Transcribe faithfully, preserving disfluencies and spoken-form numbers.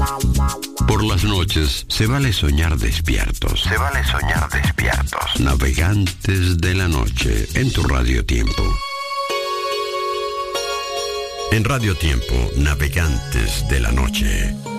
Por las noches se vale soñar despiertos. Se vale soñar despiertos. Navegantes de la noche en tu Radio Tiempo. En Radio Tiempo, Navegantes de la Noche.